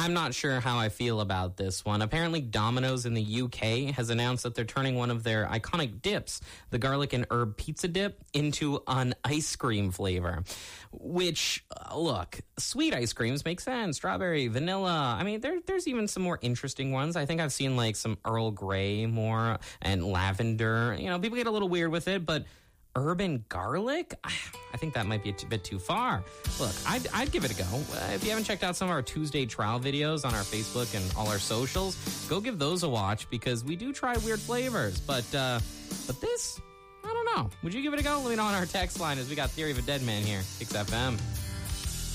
I'm not sure how I feel about this one. Apparently, Domino's in the UK has announced that they're turning one of their iconic dips, the garlic and herb pizza dip, into an ice cream flavor. Which, look, sweet ice creams make sense. Strawberry, vanilla. I mean, there's even some more interesting ones. I think I've seen like some Earl Grey more and lavender. You know, people get a little weird with it, but herb and garlic? I think that might be a bit too far. Look, I'd give it a go. If you haven't checked out some of our Tuesday trial videos on our Facebook and all our socials, go give those a watch because we do try weird flavors. But this, I don't know. Would you give it a go? Let me know on our text line as we got Theory of a Dead Man here, 6FM.